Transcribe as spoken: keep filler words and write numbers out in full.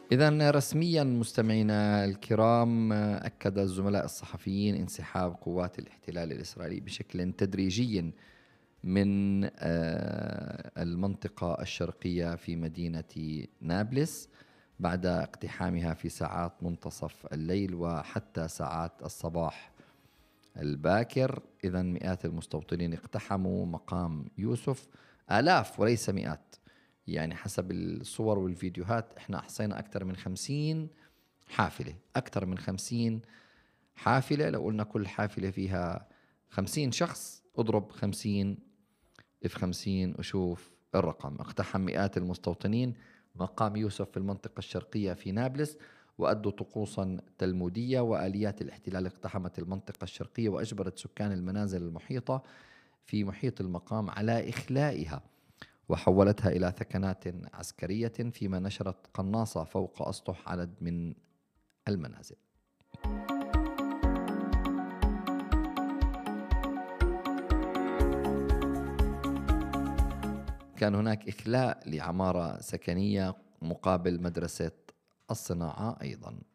إذن رسميا مستمعينا الكرام، أكد الزملاء الصحفيين انسحاب قوات الاحتلال الإسرائيلي بشكل تدريجي من آه، المنطقة الشرقية في مدينة نابلس بعد اقتحامها في ساعات منتصف الليل وحتى ساعات الصباح الباكر. إذن مئات المستوطنين اقتحموا مقام يوسف، آلاف وليس مئات، يعني حسب الصور والفيديوهات احنا أحصينا أكثر من خمسين حافلة، أكثر من خمسين حافلة. لو قلنا كل حافلة فيها خمسين شخص، اضرب خمسين في خمسين وشوف الرقم. اقتحم مئات المستوطنين مقام يوسف في المنطقة الشرقية في نابلس، وأدوا طقوسا تلمودية، وآليات الاحتلال اقتحمت المنطقة الشرقية وأجبرت سكان المنازل المحيطة في محيط المقام على إخلائها وحولتها إلى ثكنات عسكرية، فيما نشرت قناصة فوق أسطح عدد من المنازل. كان هناك إخلاء لعمارة سكنية مقابل مدرسة الصناعة أيضا.